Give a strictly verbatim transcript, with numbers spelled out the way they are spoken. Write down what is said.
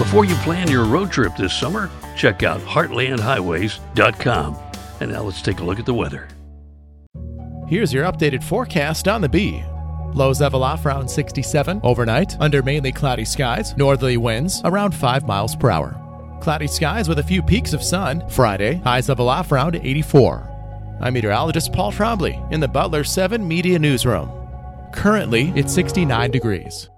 Before you plan your road trip this summer, check out heartland highways dot com. And now let's take a look at the weather. Here's your updated forecast on the Bee. Lows level off around sixty-seven overnight, under mainly cloudy skies, northerly winds around five miles per hour. Cloudy skies with a few peaks of sun. Friday, highs level off around eighty-four. I'm meteorologist Paul Trombley in the Butler seven Media Newsroom. Currently, it's sixty-nine degrees.